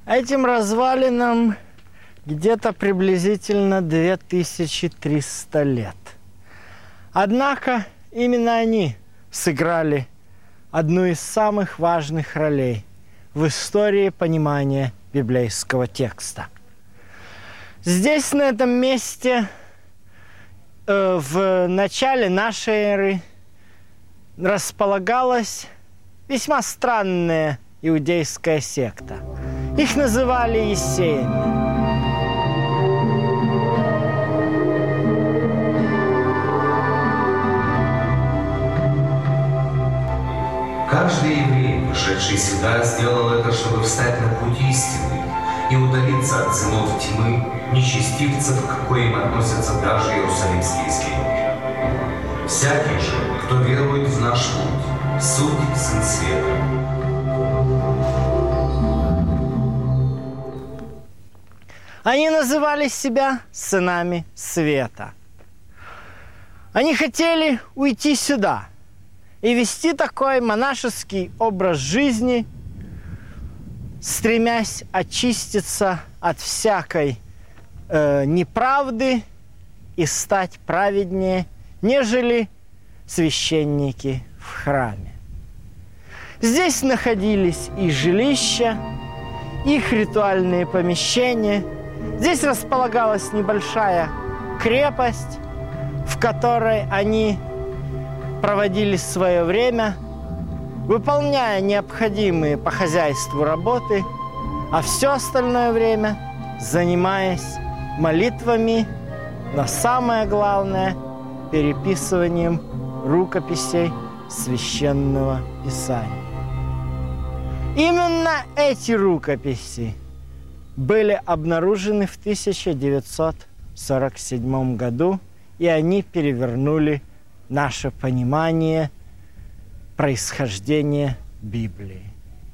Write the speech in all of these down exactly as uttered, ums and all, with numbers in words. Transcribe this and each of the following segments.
Этим развалинам где-то приблизительно две тысячи триста лет. Однако именно они сыграли одну из самых важных ролей в истории понимания библейского текста. Здесь, на этом месте, э, в начале нашей эры располагалась весьма странная иудейская секта. Их называли ессеями. Каждый еврей, пришедший сюда, сделал это, чтобы встать на путь истины и удалиться от сынов тьмы, нечестивцев, к коим относятся даже иерусалимские скинки. Всякий же, кто верует в наш путь, суть сын света. Они называли себя сынами света. Они хотели уйти сюда и вести такой монашеский образ жизни, стремясь очиститься от всякой э, неправды и стать праведнее, нежели священники в храме. Здесь находились их жилища, их ритуальные помещения. Здесь располагалась небольшая крепость, в которой они проводили свое время, выполняя необходимые по хозяйству работы, а все остальное время занимаясь молитвами, но самое главное – переписыванием рукописей Священного Писания. Именно эти рукописи были обнаружены в тысяча девятьсот сорок седьмом году, и они перевернули наше понимание происхождения Библии.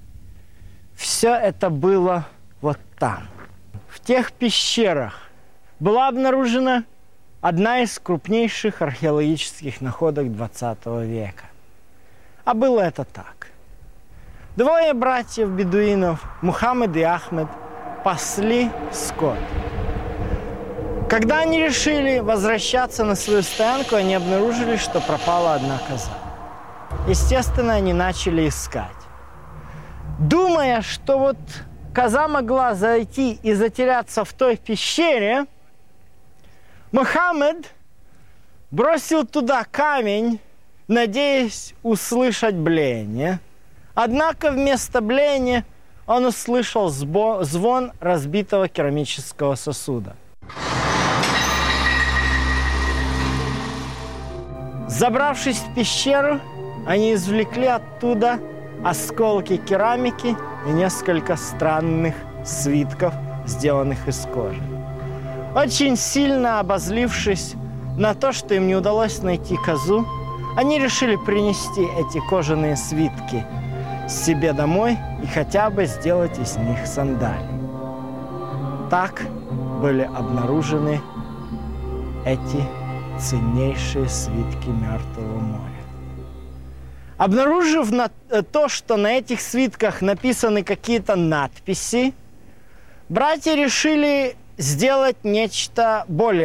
Все это было вот там. В тех пещерах была обнаружена одна из крупнейших археологических находок двадцатого века. А было это так. Двое братьев-бедуинов, Мухаммед и Ахмед, пасли скот. Когда они решили возвращаться на свою стоянку, они обнаружили, что пропала одна коза. Естественно, они начали искать. Думая, что вот коза могла зайти и затеряться в той пещере, Мухаммед бросил туда камень, надеясь услышать блеяние. Однако вместо блеяния он услышал звон разбитого керамического сосуда. Забравшись в пещеру, они извлекли оттуда осколки керамики и несколько странных свитков, сделанных из кожи. Очень сильно обозлившись на то, что им не удалось найти козу, они решили принести эти кожаные свитки себе домой и хотя бы сделать из них сандалии. Так были обнаружены эти ценнейшие свитки Мертвого моря. Обнаружив на, то, что на этих свитках написаны какие-то надписи, братья решили сделать нечто более